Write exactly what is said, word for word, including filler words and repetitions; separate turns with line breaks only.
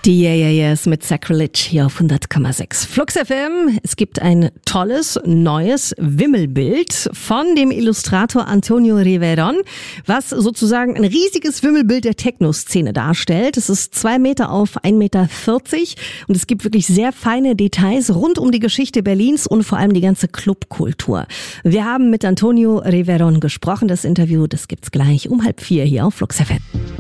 Die Yeah Yeah Yeahs mit Sacrilege hier auf hundert Komma sechs. Flux F M. Es gibt ein tolles, neues Wimmelbild von dem Illustrator Antonio Riveron, was sozusagen ein riesiges Wimmelbild der Techno-Szene darstellt. Es ist zwei Meter auf ein Meter vierzig und es gibt wirklich sehr feine Details rund um die Geschichte Berlins und vor allem die ganze Clubkultur. Wir haben mit Antonio Riveron gesprochen. Das Interview, das gibt's gleich um halb vier hier auf Flux F M.